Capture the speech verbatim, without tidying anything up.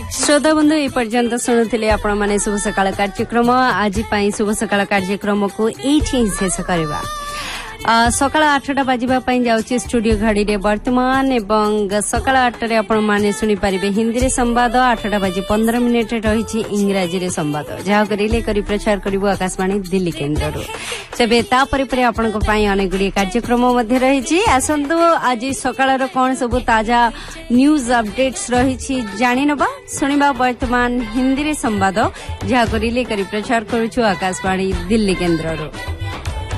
श्रोता बंधु ए पर्यंत शुणुले आपण माने शुभ सकाळ कार्यक्रम आज शुभ सकाळ कार्यक्रम को एठी शेष करवा सकाळ आठटा बाजिबा जाऊँ स्टूडियो घड़ी रे वर्तमान एवं सकाळ आठटे आपण माने शुणी पारिबे हिंदी रे संवाद आठटा बाजी पंद्रह मिनिट रही इंग्राजी रे संवाद जहाँ रिले करी प्रचार करिबो आकाशवाणी दिल्ली केन्द्र तेबे तापरे परे आपण को पाई अनेक गुडी कार्यक्रम मध्ये रही आसंतु आज सकाळर कोन सब ताजा न्यूज अपडेट्स रही जानि नबा सुनिबा वर्तमान हिंदी रे संवाद जहाँ रिले करी प्रचार करूछु आकाशवाणी दिल्ली केन्द्र।